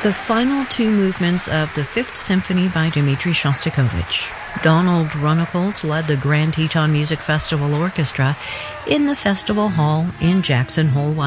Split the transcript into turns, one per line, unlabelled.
The final two movements of the Fifth Symphony by Dmitri Shostakovich. Donald Runnicles led the Grand Teton Music Festival Orchestra in the Festival Hall in Jackson Hole,